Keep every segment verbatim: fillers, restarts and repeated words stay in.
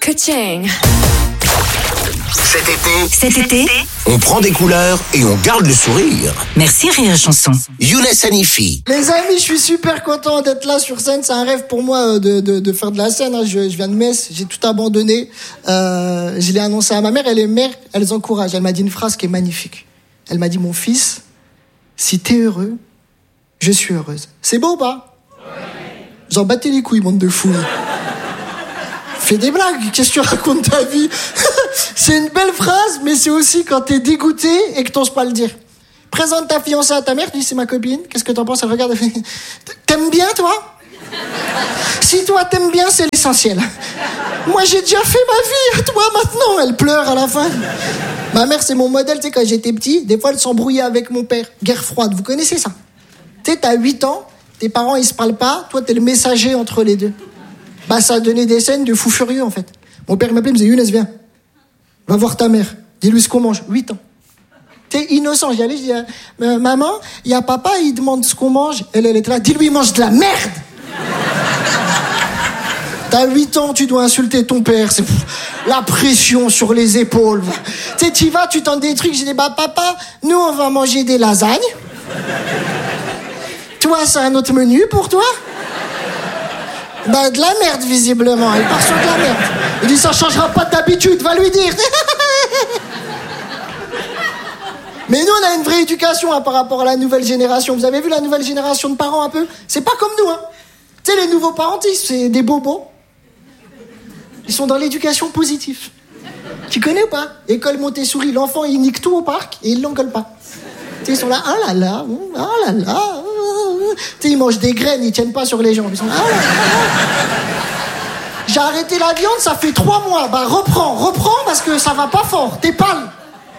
Ka-ching. Cet été, Cet été, on prend des couleurs et on garde le sourire. merci Rire et Chanson. Younes Hanifi. Les amis, je suis super content d'être là sur scène. C'est un rêve pour moi de, de, de faire de la scène. Je, je viens de Metz, j'ai tout abandonné. Euh, je l'ai annoncé à ma mère. Elle est mère, elle les encourage. Elle m'a dit une phrase qui est magnifique. Elle m'a dit, mon fils, si t'es heureux, je suis heureuse. C'est beau ou pas? Vous en battez les couilles, bande de fous. Fais des blagues, qu'est-ce que tu racontes ta vie? C'est une belle phrase, mais c'est aussi quand t'es dégoûté et que t'oses pas le dire. Présente ta fiancée à ta mère, tu dis c'est ma copine, qu'est-ce que t'en penses? Elle regarde, elle fait, t'aimes bien toi? Si toi t'aimes bien, c'est l'essentiel. Moi j'ai déjà fait ma vie, toi maintenant. Elle pleure à la fin. Ma mère c'est mon modèle, tu sais, quand j'étais petit, des fois elle s'embrouillait avec mon père. Guerre froide, vous connaissez ça? Tu sais, t'as huit ans, tes parents ils se parlent pas, toi t'es le messager entre les deux. Bah ça a donné des scènes de fou furieux en fait. Mon père m'appelait, il me disait, Younes viens, va voir ta mère, dis-lui ce qu'on mange. huit ans. T'es innocent, j'y allais, je dis, euh, maman, il y a papa, il demande ce qu'on mange. Elle, elle était là, dis-lui, il mange de la merde. T'as huit ans, tu dois insulter ton père, c'est la pression sur les épaules. Tu sais, tu vas, tu tentes des trucs, j'ai dit, bah papa, nous on va manger des lasagnes. Toi, c'est un autre menu pour toi? Bah de la merde visiblement, il part sur de la merde. Il dit ça changera pas d'habitude, va lui dire. Mais nous on a une vraie éducation hein, par rapport à la nouvelle génération. Vous avez vu la nouvelle génération de parents un peu? C'est pas comme nous hein. Tu sais les nouveaux parents, c'est des bobos. Ils sont dans l'éducation positive. Tu connais ou pas? École Montessori, l'enfant il nique tout au parc et il l'engueule pas. Tu sais ils sont là, ah là là, ah là là. Tu sais, ils mangent des graines, ils tiennent pas sur les jambes. Ils sont là, ah là là. J'ai arrêté la viande, ça fait trois mois. Bah reprends, reprends parce que ça va pas fort. T'es pâle.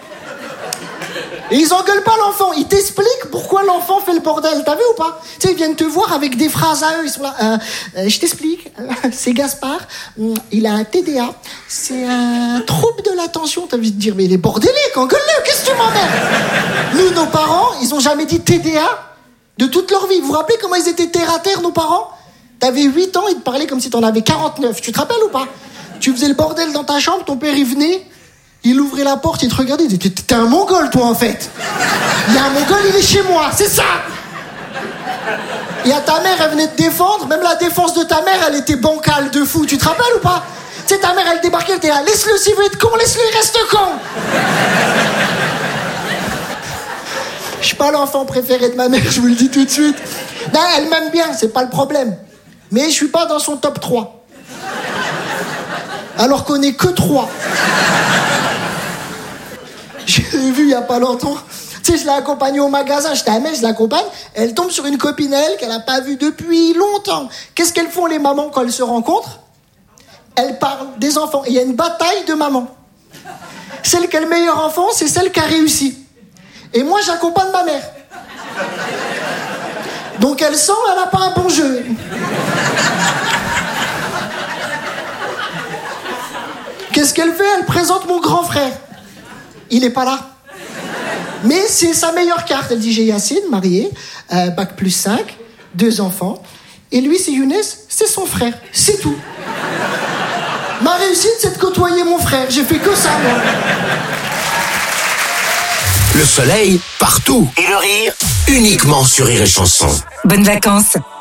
Et ils engueulent pas l'enfant. Ils t'expliquent pourquoi l'enfant fait le bordel. T'as vu ou pas? Tu sais, ils viennent te voir avec des phrases à eux. Ils sont là. Euh, euh, je t'explique. C'est Gaspard. Il a un T D A. C'est un trouble de l'attention. T'as envie de dire, mais il est bordélique. Engueule-le. Qu'est-ce que tu m'emmerdes? Nous, nos parents, ils ont jamais dit T D A de toute leur vie. Vous vous rappelez comment ils étaient terre à terre, nos parents? T'avais huit ans, ils te parlaient comme si t'en avais quarante-neuf. Tu te rappelles ou pas? Tu faisais le bordel dans ta chambre, ton père il venait, il ouvrait la porte, il te regardait, il disait, t'es un mongol toi en fait. Il y a un mongol, il est chez moi, c'est ça. Et à ta mère, elle venait te défendre, même la défense de ta mère, elle était bancale de fou. Tu te rappelles ou pas? Tu sais, ta mère, elle débarquait, elle était là, laisse-le s'il veut être con, laisse-le, il reste con. Je suis pas l'enfant préféré de ma mère, je vous le dis tout de suite. Non, elle m'aime bien, c'est pas le problème. Mais je suis pas dans son top trois. Alors qu'on est que trois. J'ai vu il y a pas longtemps. Tu sais, je l'ai accompagnée au magasin, j'étais à Metz, je l'accompagne. Elle tombe sur une copine à elle qu'elle a pas vue depuis longtemps. Qu'est-ce qu'elles font les mamans quand elles se rencontrent? Elles parlent des enfants. Et il y a une bataille de mamans. Celle qui a le meilleur enfant, c'est celle qui a réussi. Et moi, j'accompagne ma mère. Donc elle sent, elle n'a pas un bon jeu. Qu'est-ce qu'elle fait? Elle présente mon grand frère. Il n'est pas là. Mais c'est sa meilleure carte. Elle dit, j'ai Yacine, marié, euh, bac plus cinq, deux enfants. Et lui, c'est Younes, c'est son frère. C'est tout. Ma réussite, c'est de côtoyer mon frère. J'ai fait que ça, moi. Le soleil, partout. Et le rire, uniquement sur Rire et Chanson. Bonnes vacances.